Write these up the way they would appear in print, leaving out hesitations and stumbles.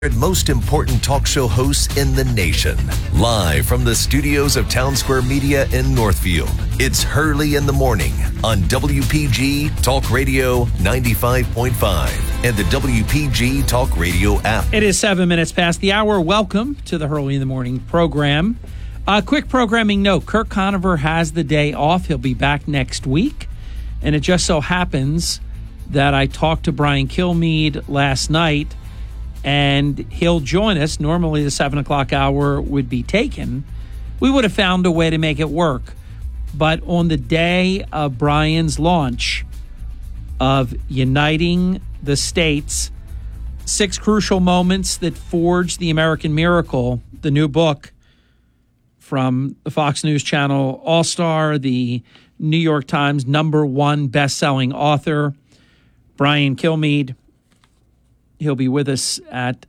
Most important talk show hosts in the nation. Live from the studios of Town Square Media in Northfield, it's Hurley in the Morning on WPG Talk Radio 95.5 and the WPG Talk Radio app. It is 7 minutes past the hour. Welcome to the Hurley in the Morning program. A quick programming note. Kirk Conover has the day off. He'll be back next week. And it just so happens that I talked to Brian Kilmeade last night, and he'll join us. Normally the 7 o'clock hour would be taken. We would have found a way to make it work. But on the day of Brian's launch of Uniting the States, 6 Crucial Moments That Forged the American Miracle, the new book from the Fox News Channel All-Star, the New York Times #1 best-selling author, Brian Kilmeade. He'll be with us at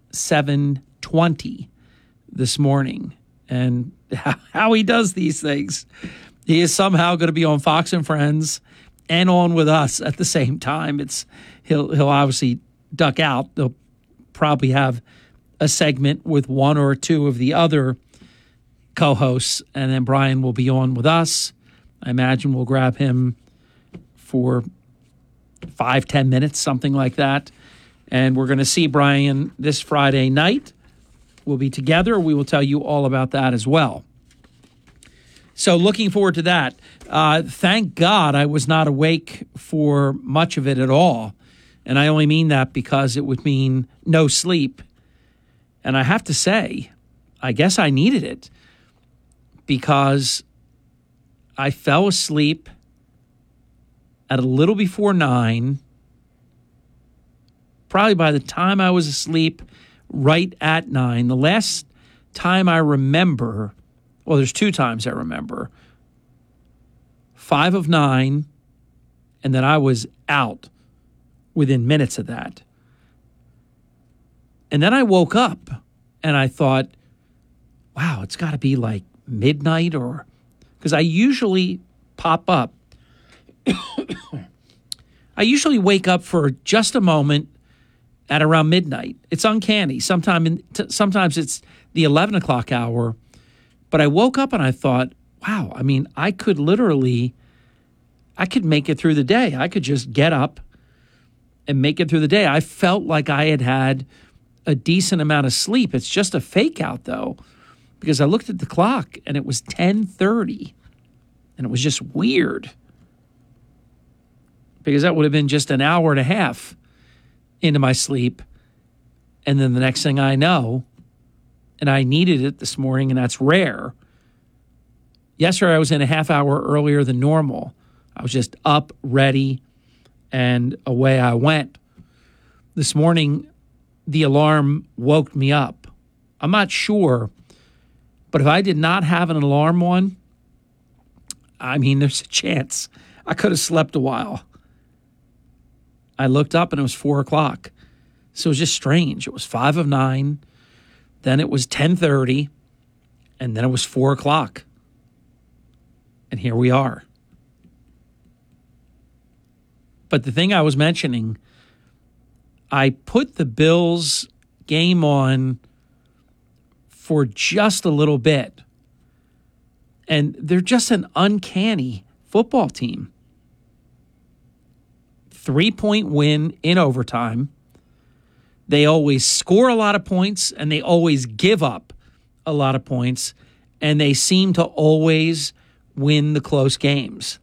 7:20 this morning. And how he does these things, he is somehow going to be on Fox and Friends and on with us at the same time. He'll obviously duck out. They'll probably have a segment with one or two of the other co-hosts, and then Brian will be on with us. I imagine we'll grab him for 5-10 minutes, something like that. And we're going to see Brian this Friday night. We'll be together. We will tell you all about that as well. So looking forward to that. Thank God I was not awake for much of it at all. And I only mean that because it would mean no sleep. And I have to say, I guess I needed it because I fell asleep at a little before 9. Probably by the time I was asleep, right at 9. The last time I remember, well, there's 2 times I remember. 5 of 9, and then I was out within minutes of that. And then I woke up, and I thought, wow, it's got to be like midnight, or because I usually pop up. I usually wake up for just a moment at around midnight. It's uncanny. Sometimes it's the 11 o'clock hour. But I woke up and I thought, wow, I mean, I could make it through the day. I could just get up and make it through the day. I felt like I had a decent amount of sleep. It's just a fake out, though, because I looked at the clock and it was 10:30. And it was just weird, because that would have been just an hour and a half into my sleep. And then the next thing I know, and I needed it this morning, and that's rare. Yesterday I was in a half hour earlier than normal. I was just up, ready, and away I went. This morning, the alarm woke me up. I'm not sure, but if I did not have an alarm on, I mean, there's a chance I could have slept a while. I looked up and it was 4 o'clock. So it was just strange. It was 5 of 9. Then it was 10:30. And then it was 4 o'clock. And here we are. But the thing I was mentioning, I put the Bills game on for just a little bit. And they're just an uncanny football team. 3-point win in overtime. They always score a lot of points, and they always give up a lot of points, and they seem to always win the close games.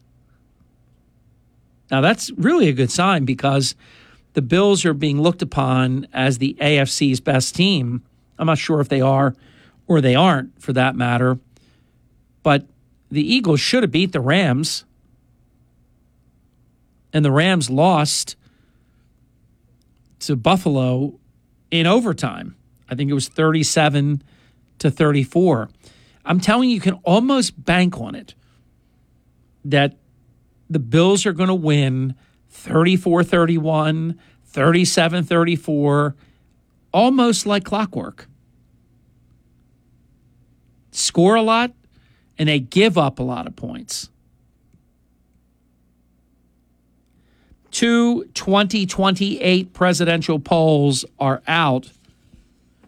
Now, that's really a good sign, because the Bills are being looked upon as the AFC's best team. I'm not sure if they are or they aren't, for that matter. But the Eagles should have beat the Rams. And the Rams lost to Buffalo in overtime. I think it was 37-34. I'm telling you, you can almost bank on it that the Bills are going to win 34-31, 37-34, almost like clockwork. Score a lot, and they give up a lot of points. 2 2028 presidential polls are out,